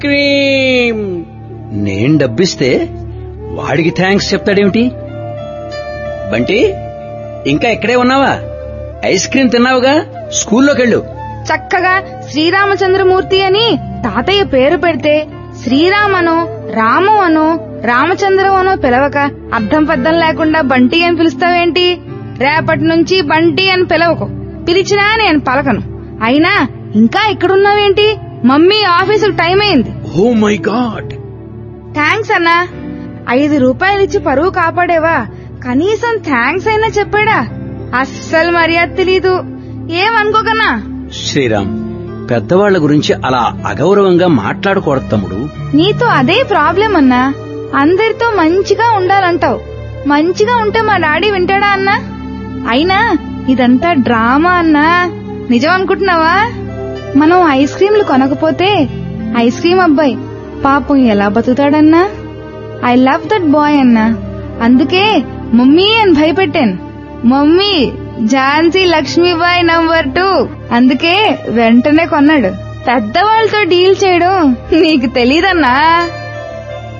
Cream. నేను డబ్బిస్తే వాడికి thanks చెప్తాడేమిటి? Bunty, ఇంకా ఇక్కడే ఉన్నావా? Ice cream తిన్నావుగా, స్కూల్లోకెళ్ళు. చక్కగా శ్రీరామచంద్రమూర్తి అని తాతయ్య పేరు పెడితే శ్రీరామనో రాము అనో రామచంద్రం అనో పిలవక అర్థం పద్దం లేకుండా బంటి అని పిలుస్తావేంటి? రేపటి నుంచి బంటి అని పిలవకు. పిలిచినా నేను పలకను. అయినా ఇంకా ఇక్కడున్నావేంటి? మమ్మీ ఆఫీసుకు టైం అయింది. Oh my God. థ్యాంక్స్ అన్నా. 5 రూపాయలిచ్చి పరువు కాపాడేవా? కనీసం థ్యాంక్స్ అయినా చెప్పాడా? అస్సలు మర్యాద తెలీదు. ఏమనుకోకన్నా. శ్రీరామ్, పెద్దవాళ్ల గురించి అలా అగౌరవంగా మాట్లాడకూడదు తమ్ముడు. నీతో అదే ప్రాబ్లం అన్నా. అందరితో మంచిగా ఉండాలంటావు. మంచిగా ఉంటే మా డాడీ వింటాడా అన్నా? అయినా ఇదంతా డ్రామా అన్నా. నిజం అనుకుంటున్నావా? మనం ఐస్ క్రీంలు కొనకపోతే ఐస్ క్రీమ్ అబ్బాయి పాపం ఎలా బతుకుతాడన్నా? ఐ లవ్ దట్ బాయ్ అన్నా. అందుకే మమ్మీ అని భయపెట్టాను. Mummy Jhansi Lakshmibai number 2. అందుకే వెంటనే కొన్నాడు. పెద్దవాళ్ళతో డీల్ చేయడం నీకు తెలీదన్నా.